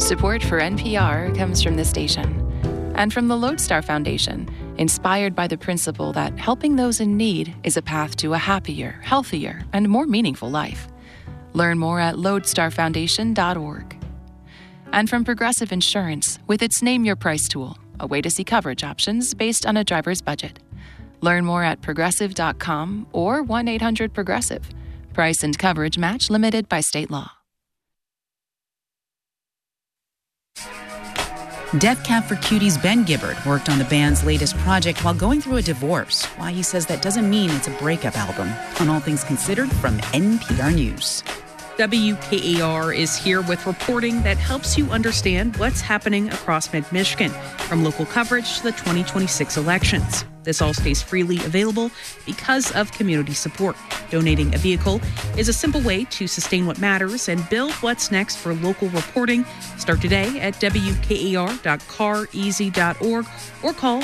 Support for NPR comes from this station and from the Lodestar Foundation, inspired by the principle that helping those in need is a path to a happier, healthier, and more meaningful life. Learn more at lodestarfoundation.org. And from Progressive Insurance with its Name Your Price tool, a way to see coverage options based on a driver's budget. Learn more at progressive.com or 1-800-PROGRESSIVE. Price and coverage match limited by state law. Death Cab for Cutie's Ben Gibbard worked on the band's latest project while going through a divorce. Why he says that doesn't mean it's a breakup album. On All Things Considered from NPR News. WKAR is here with reporting that helps you understand what's happening across mid-Michigan, from local coverage to the 2026 elections. This all stays freely available because of community support. Donating a vehicle is a simple way to sustain what matters and build what's next for local reporting. Start today at wkar.careasy.org or call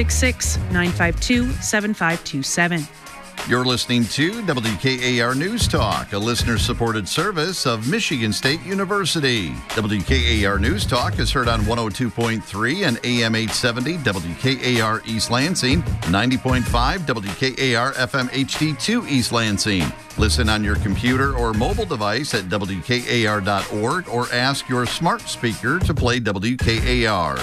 866-952-7527. You're listening to WKAR News Talk, a listener-supported service of Michigan State University. WKAR News Talk is heard on 102.3 and AM 870 WKAR East Lansing, 90.5 WKAR FM HD2 East Lansing. Listen on your computer or mobile device at WKAR.org or ask your smart speaker to play WKAR.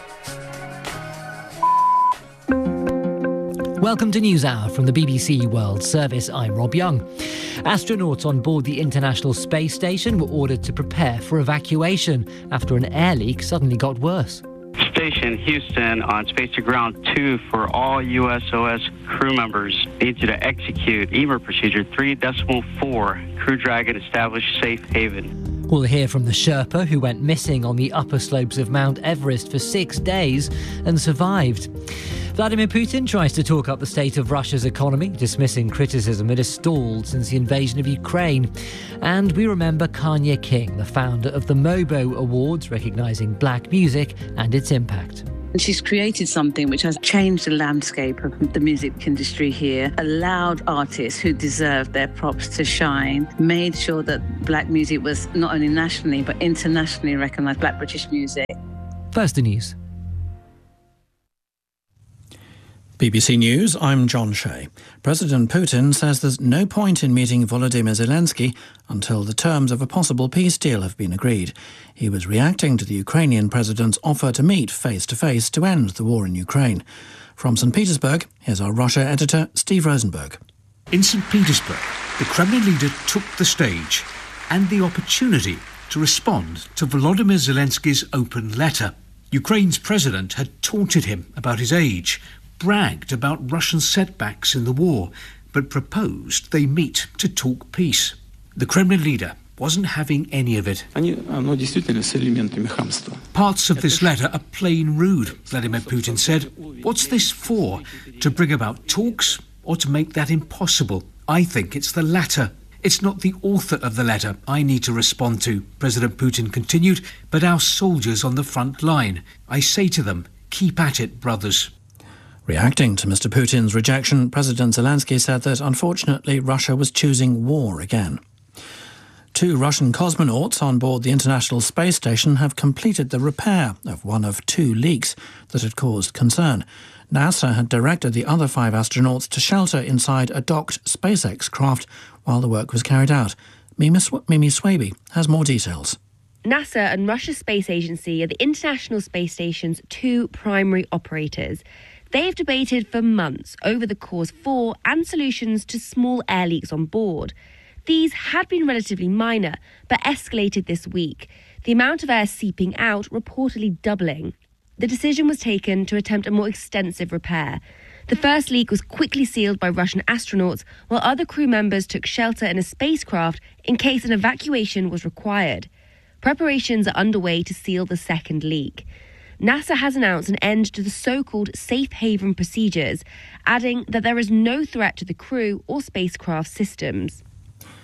Welcome to NewsHour from the BBC World Service. I'm Rob Young. Astronauts on board the International Space Station were ordered to prepare for evacuation after an air leak suddenly got worse. Station Houston on Space to Ground 2 for all USOS crew members. Need you to execute EMER procedure 3.4. Crew Dragon established safe haven. We'll hear from the Sherpa who went missing on the upper slopes of Mount Everest for 6 days and survived. Vladimir Putin tries to talk up the state of Russia's economy, dismissing criticism it has stalled since the invasion of Ukraine. And we remember Kanye King, the founder of the MOBO Awards, recognising black music and its impact. And she's created something which has changed the landscape of the music industry here, allowed artists who deserve their props to shine, made sure that black music was not only nationally but internationally recognised, black British music. First the news. BBC News, I'm John Shea. President Putin says there's no point in meeting Volodymyr Zelensky until the terms of a possible peace deal have been agreed. He was reacting to the Ukrainian president's offer to meet face-to-face to end the war in Ukraine. From St. Petersburg, here's our Russia editor, Steve Rosenberg. In St. Petersburg, the Kremlin leader took the stage and the opportunity to respond to Volodymyr Zelensky's open letter. Ukraine's president had taunted him about his age, bragged about Russian setbacks in the war, but proposed they meet to talk peace. The Kremlin leader wasn't having any of it. Parts of this letter are plain rude, Vladimir Putin said. What's this for? To bring about talks or to make that impossible? I think it's the latter. It's not the author of the letter I need to respond to, President Putin continued, but our soldiers on the front line. I say to them, keep at it, brothers. Reacting to Mr. Putin's rejection, President Zelensky said that, unfortunately, Russia was choosing war again. 2 Russian cosmonauts on board the International Space Station have completed the repair of one of 2 leaks that had caused concern. NASA had directed the other 5 astronauts to shelter inside a docked SpaceX craft while the work was carried out. Mimi Swaby has more details. NASA and Russia's space agency are the International Space Station's 2 primary operators. They've debated for months over the cause for and solutions to small air leaks on board. These had been relatively minor, but escalated this week, the amount of air seeping out reportedly doubling. The decision was taken to attempt a more extensive repair. The first leak was quickly sealed by Russian astronauts, while other crew members took shelter in a spacecraft in case an evacuation was required. Preparations are underway to seal the second leak. NASA has announced an end to the so-called safe haven procedures, adding that there is no threat to the crew or spacecraft systems.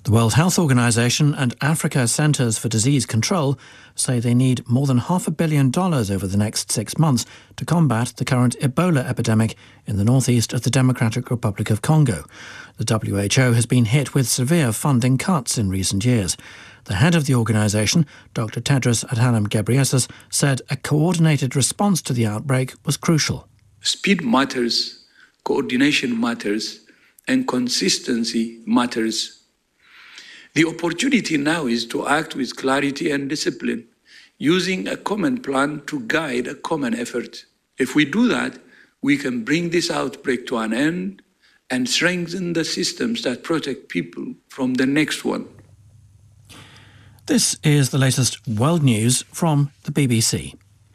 The World Health Organization and Africa Centers for Disease Control say they need more than $500 million over the next 6 months to combat the current Ebola epidemic in the northeast of the Democratic Republic of Congo. The WHO has been hit with severe funding cuts in recent years. The head of the organisation, Dr. Tedros Adhanom Ghebreyesus, said a coordinated response to the outbreak was crucial. Speed matters, coordination matters, and consistency matters. The opportunity now is to act with clarity and discipline, using a common plan to guide a common effort. If we do that, we can bring this outbreak to an end and strengthen the systems that protect people from the next one. This is the latest world news from the BBC.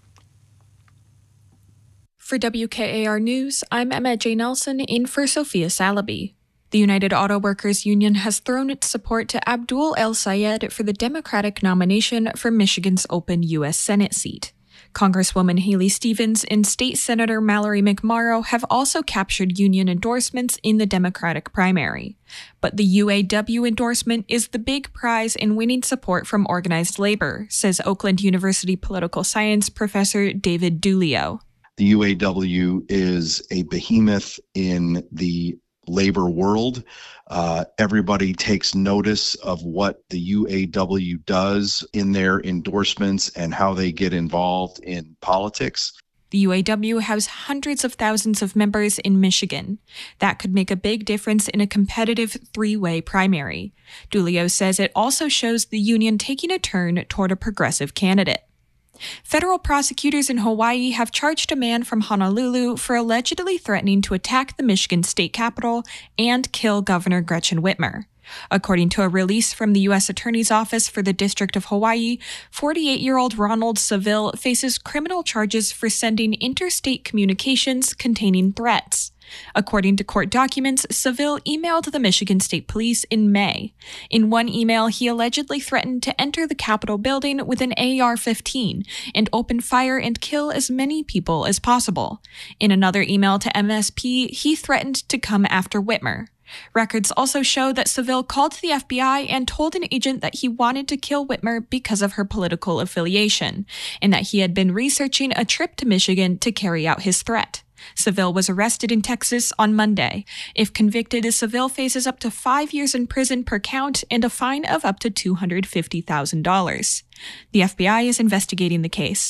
For WKAR News, I'm Emma J. Nelson in for Sophia Salaby. The United Auto Workers Union has thrown its support to Abdul El Sayed for the Democratic nomination for Michigan's open U.S. Senate seat. Congresswoman Haley Stevens and State Senator Mallory McMorrow have also captured union endorsements in the Democratic primary. But the UAW endorsement is the big prize in winning support from organized labor, says Oakland University political science professor David Dulio. The UAW is a behemoth in the labor world. Everybody takes notice of what the UAW does in their endorsements and how they get involved in politics. The UAW has hundreds of thousands of members in Michigan. That could make a big difference in a competitive three-way primary. Dulio says it also shows the union taking a turn toward a progressive candidate. Federal prosecutors in Hawaii have charged a man from Honolulu for allegedly threatening to attack the Michigan state capitol and kill Governor Gretchen Whitmer. According to a release from the U.S. Attorney's Office for the District of Hawaii, 48-year-old Ronald Seville faces criminal charges for sending interstate communications containing threats. According to court documents, Seville emailed the Michigan State Police in May. In one email, he allegedly threatened to enter the Capitol building with an AR-15 and open fire and kill as many people as possible. In another email to MSP, he threatened to come after Whitmer. Records also show that Seville called the FBI and told an agent that he wanted to kill Whitmer because of her political affiliation, and that he had been researching a trip to Michigan to carry out his threat. Seville was arrested in Texas on Monday. If convicted, Seville faces up to 5 years in prison per count and a fine of up to $250,000. The FBI is investigating the case.